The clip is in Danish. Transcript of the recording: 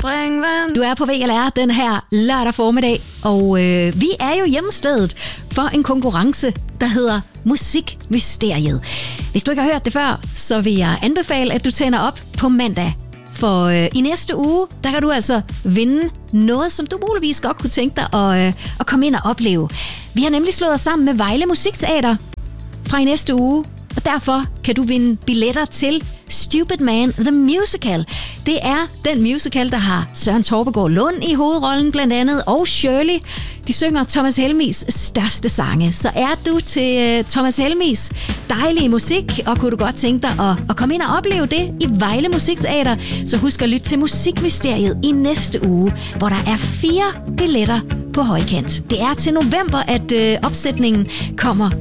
springvand. Du er på VLR den her lørdag formiddag, og vi er jo hjemmestedet for en konkurrence, der hedder Musikmysteriet. Hvis du ikke har hørt det før, så vil jeg anbefale, at du tænder op på mandag. For i næste uge, der kan du altså vinde noget, som du muligvis godt kunne tænke dig at komme ind og opleve. Vi har nemlig slået os sammen med Vejle Musikteater fra i næste uge, og derfor kan du vinde billetter til Stupid Man The Musical. Det er den musical, der har Søren Torpegaard Lund i hovedrollen blandt andet, og Shirley. De synger Thomas Helmis største sange. Så er du til Thomas Helmis dejlige musik, og kunne du godt tænke dig at komme ind og opleve det i Vejle Musikteater, så husk at lytte til Musikmysteriet i næste uge, hvor der er 4 billetter på højkant. Det er til november, at opsætningen kommer